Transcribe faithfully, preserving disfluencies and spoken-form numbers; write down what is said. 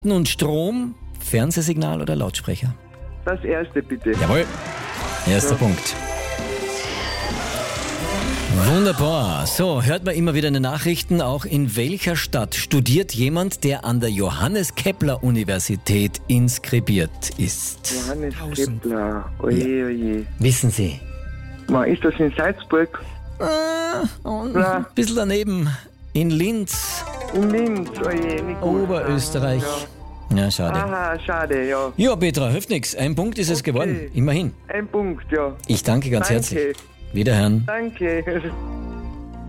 Und Strom, Fernsehsignal oder Lautsprecher? Das erste bitte. Jawohl. Erster ja. Punkt. Wunderbar. So, hört man immer wieder in den Nachrichten, auch in welcher Stadt studiert jemand, der an der Johannes Kepler Universität inskribiert ist? Johannes Kepler, oje, oje. Wissen Sie? Ma, ist das in Salzburg? Ah, ein bisschen daneben. In Linz. In Linz, oje, nicht gut. Oberösterreich. Ja. Ja, schade. Aha, schade, ja. Ja, Petra, hilft nichts. Ein Punkt ist es Okay. geworden. Immerhin. Ein Punkt, ja. Ich danke ganz Danke. herzlich. Wiederhören. Danke.